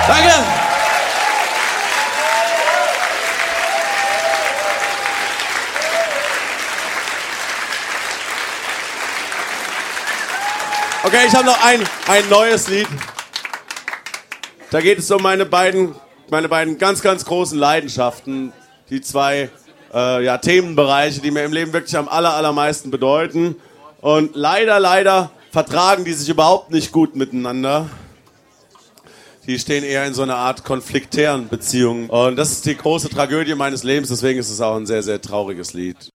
Danke! Okay, ich habe noch ein neues Lied. Da geht es um meine beiden ganz, ganz großen Leidenschaften. Die zwei Themenbereiche, die mir im Leben wirklich am allermeisten bedeuten. Und leider vertragen die sich überhaupt nicht gut miteinander. Die stehen eher in so einer Art konfliktären Beziehung. Und das ist die große Tragödie meines Lebens, deswegen ist es auch ein sehr, sehr trauriges Lied.